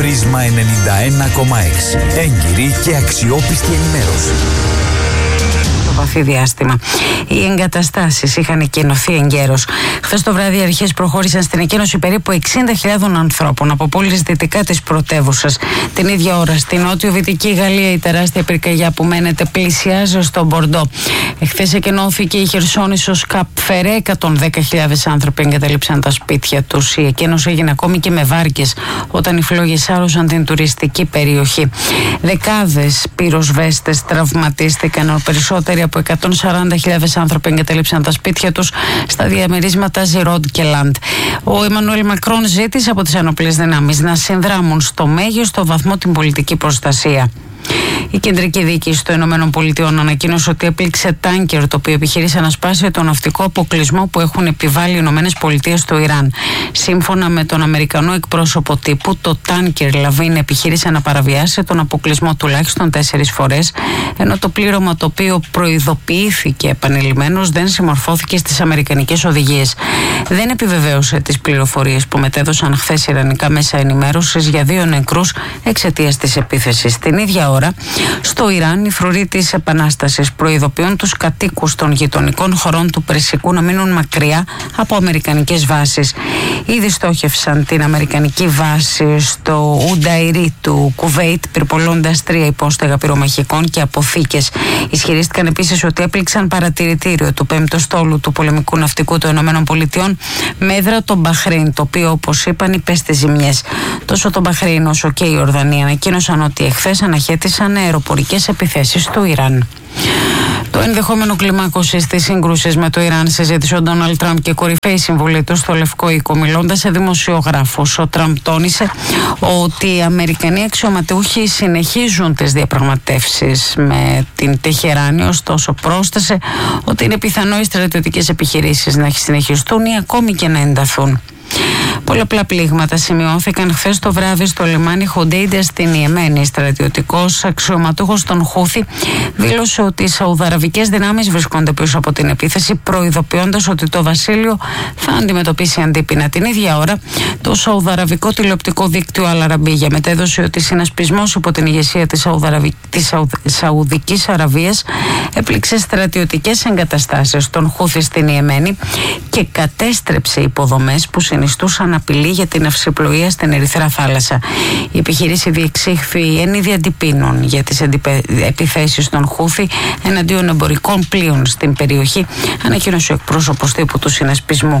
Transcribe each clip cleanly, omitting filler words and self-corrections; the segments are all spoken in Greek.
Πρίσμα 91,6. Έγκυρη και αξιόπιστη ενημέρωση. Βαθύ διάστημα. Οι εγκαταστάσεις είχαν εκκοινωθεί εγκαίρως. Χθες το βράδυ οι αρχές προχώρησαν στην εκκοίνωση περίπου 60.000 ανθρώπων από πόλεις δυτικά της πρωτεύουσας. Την ίδια ώρα στην νότιο-δυτική Γαλλία η τεράστια πυρκαγιά που μένεται πλησιάζει στο Μπορντό. Εχθές εκκοινώθηκε η Χερσόνησος Καπφερέ. 110.000 άνθρωποι εγκατέλειψαν τα σπίτια τους. Η εκκοίνωση έγινε ακόμη και με βάρκες όταν οι φλόγες άρρωσαν την τουριστική περιοχή. Δεκάδες πυροσβέστες τραυματίστηκαν, περισσότεροι από 140.000 άνθρωποι εγκατέλειψαν τα σπίτια τους στα διαμερίσματα Ζιρόντ και Λαντ. Ο Εμμανουέλ Μακρόν ζήτησε από τις ενόπλες δυνάμεις να συνδράμουν στο μέγιστο βαθμό την πολιτική προστασία. Η κεντρική διοίκηση των ΗΠΑ ανακοίνωσε ότι έπληξε τάνκερ το οποίο επιχειρήσε να σπάσει τον ναυτικό αποκλεισμό που έχουν επιβάλει οι ΗΠΑ στο Ιράν. Σύμφωνα με τον Αμερικανό εκπρόσωπο τύπου, το τάνκερ Λαβίν επιχείρησε να παραβιάσει τον αποκλεισμό τουλάχιστον 4 φορές, ενώ το πλήρωμα το οποίο προειδοποιήθηκε επανειλημμένως δεν συμμορφώθηκε στις αμερικανικές οδηγίες. Δεν επιβεβαίωσε τις πληροφορίες που μετέδωσαν χθες ιρανικά μέσα ενημέρωσης για 2 νεκρούς εξαιτίας της επίθεσης. Την ίδια ώρα, στο Ιράν, οι φρουροί της Επανάστασης προειδοποιούν τους κατοίκους των γειτονικών χωρών του Περσικού να μείνουν μακριά από αμερικανικές βάσεις. Ήδη στόχευσαν την αμερικανική βάση στο Ουνταϊρί του Κουβέιτ, πυρπολώντας 3 υπόστεγα πυρομαχικών και αποθήκες. Ισχυρίστηκαν επίσης ότι έπληξαν παρατηρητήριο του 5ου στόλου του πολεμικού ναυτικού των ΗΠΑ με έδρα το Μπαχρέιν, το οποίο, όπως είπαν, υπέστη ζημιές. Τόσο το Μπαχρέιν όσο και η Ιορδανία ανακοίνωσαν ότι εχθές αναχέτησαν αεροπορικές επιθέσεις στο Ιράν. Το ενδεχόμενο κλιμάκωση της σύγκρουσης με το Ιράν συζήτησε ο Ντόναλντ Τραμπ και κορυφαίοι συμβουλοί του στο Λευκό Οίκο. Μιλώντας σε δημοσιογράφους, ο Τραμπ τόνισε ότι οι Αμερικανοί αξιωματούχοι συνεχίζουν τις διαπραγματεύσεις με την Τεχεράνη, ωστόσο πρόσθεσε ότι είναι πιθανό οι στρατιωτικές επιχειρήσεις να συνεχιστούν ή ακόμη και να ενταθούν. Πολλαπλά πλήγματα σημειώθηκαν χθες το βράδυ στο λιμάνι Χοντέιντα στην Ιεμένη. Στρατιωτικός αξιωματούχος των Χούθη δήλωσε ότι οι σαουδαραβικές δυνάμεις βρίσκονται πίσω από την επίθεση, προειδοποιώντας ότι το βασίλειο θα αντιμετωπίσει αντίπεινα. Την ίδια ώρα, το σαουδαραβικό τηλεοπτικό δίκτυο Αλ-Αραβίγια μετέδωσε ότι συνασπισμός υπό την ηγεσία της Σαουδικής Αραβίας έπληξε στρατιωτικές εγκαταστάσεις των Χούθη στην Ιεμένη και κατέστρεψε υποδομές που συνιστούσαν απειλή για την αυσιπλοεία στην Ερυθρά Θάλασσα. Η επιχείρηση διεξήχθη εν είδη αντιπίνων για τις επιθέσεις των Χούθη εναντίον εμπορικών πλοίων στην περιοχή, ανακοίνωσε ο εκπρόσωπος τύπου του συνασπισμού.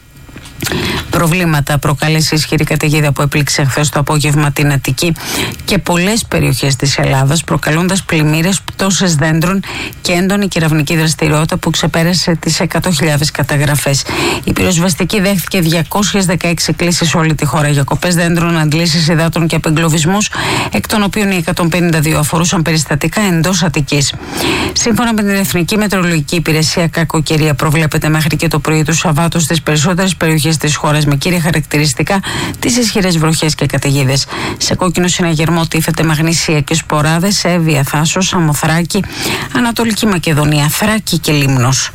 Προβλήματα προκάλεσε ισχυρή καταιγίδα που έπληξε χθες το απόγευμα την Αττική και πολλές περιοχές της Ελλάδας, προκαλώντας πλημμύρες, πτώσεις δέντρων και έντονη κεραυνική δραστηριότητα που ξεπέρασε τις 100.000 καταγραφές. Η πυροσβεστική δέχθηκε 216 κλήσεις σε όλη τη χώρα για κοπές δέντρων, αντλήσεις υδάτων και απεγκλωβισμούς, εκ των οποίων οι 152 αφορούσαν περιστατικά εντός Αττικής. Σύμφωνα με την Εθνική Μετεωρολογική Υπηρεσία, κακοκαιρία προβλέπεται μέχρι και το πρωί του Σαββάτου στις περισσότερες περιοχές της χώρας, με κύρια χαρακτηριστικά τις ισχυρές βροχές και καταιγίδες. Σε κόκκινο συναγερμό τίθεται Μαγνήσια και Σποράδες, Εύβοια, Θάσος, Σαμοθράκη, Ανατολική Μακεδονία, Θράκη και Λίμνος.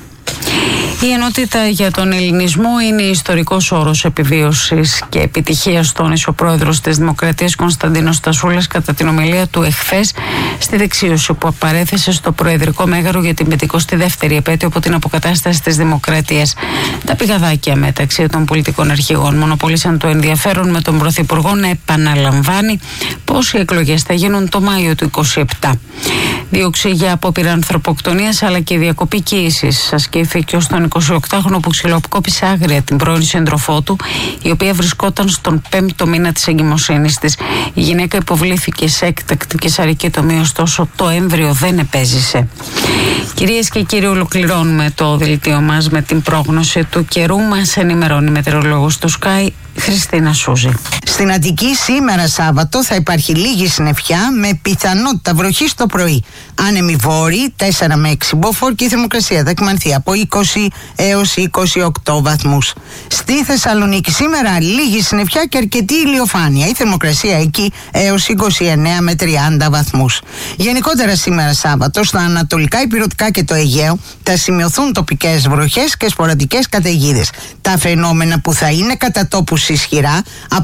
Η ενότητα για τον ελληνισμό είναι ιστορικός όρος επιβίωσης και επιτυχίας, τόνισε ο πρόεδρος της Δημοκρατίας Κωνσταντίνος Στασούλας κατά την ομιλία του εχθές στη δεξίωση που απαρέθεσε στο Προεδρικό Μέγαρο για την 52η επέτειο από την αποκατάσταση της Δημοκρατίας. Τα πηγαδάκια μεταξύ των πολιτικών αρχηγών μονοπολίσαν το ενδιαφέρον, με τον Πρωθυπουργό να επαναλαμβάνει πως οι εκλογές θα γίνουν το Μάιο του 2027. Δίωξη για απόπειρα ανθρωποκτονίας αλλά και διακοπή κοίησης ασκήθηκε ως τον 28χρονο που ξυλοκόπησε άγρια την πρώην σύντροφό του, η οποία βρισκόταν στον 5ο μήνα της εγκυμοσύνης της. Η γυναίκα υποβλήθηκε σε έκτακτη καισαρική τομή, ωστόσο το έμβριο δεν επέζησε. Κυρίες και κύριοι, ολοκληρώνουμε το δελτίο μας με την πρόγνωση του καιρού. Μας ενημερώνει η μετεωρολόγος του Sky, Χριστίνα Σούζη. Στην Αττική σήμερα Σάββατο θα υπάρχει λίγη συννεφιά με πιθανότητα βροχής το πρωί. Άνεμοι βόρειοι 4 με 6 μποφόρ και η θερμοκρασία θα εκμανθεί από 20 έως 28 βαθμούς. Στη Θεσσαλονίκη σήμερα λίγη συννεφιά και αρκετή ηλιοφάνεια. Η θερμοκρασία εκεί έως 29 με 30 βαθμούς. Γενικότερα σήμερα Σάββατο στα ανατολικά ηπειρωτικά και το Αιγαίο θα σημειωθούν τοπικές βροχές και σποραδικές καταιγίδες. Τα φαινόμενα που θα είναι κατά τόπους ισχυρά από το μεσημέρι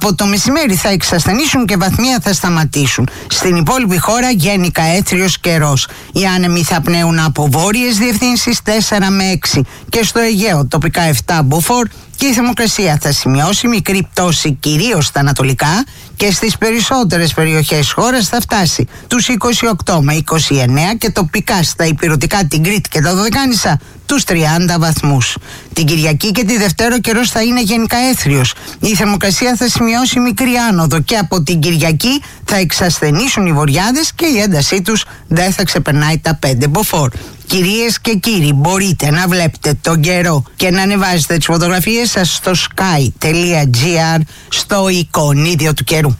μεσημέρι θα εξασθενήσουν και βαθμία θα σταματήσουν. Στην υπόλοιπη χώρα γενικά έθριος καιρός. Οι άνεμοι θα πνέουν από βόρειες διευθύνσεις 4 με 6 και στο Αιγαίο τοπικά 7 μποφόρ και η θερμοκρασία θα σημειώσει μικρή πτώση κυρίως στα ανατολικά και στις περισσότερες περιοχές χώρας θα φτάσει τους 28 με 29 και τοπικά στα ηπειρωτικά, την Κρήτη και τα Δωδεκάνησα τους 30 βαθμούς. Την Κυριακή και τη Δευτέρα ο καιρός θα είναι γενικά έθριος. Η θερμοκρασία θα σημειώσει μικρή άνοδο και από την Κυριακή θα εξασθενήσουν οι βορειάδες και η έντασή τους δεν θα ξεπερνάει τα 5 μποφόρ. Κυρίες και κύριοι, μπορείτε να βλέπετε τον καιρό και να ανεβάζετε τις φωτογραφίες σας στο sky.gr, στο εικονίδιο του καιρού.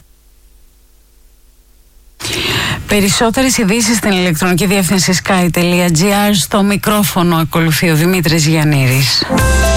Περισσότερες ειδήσεις στην ηλεκτρονική διεύθυνση sky.gr. Στο μικρόφωνο ακολουθεί ο Δημήτρης Γιαννήρης.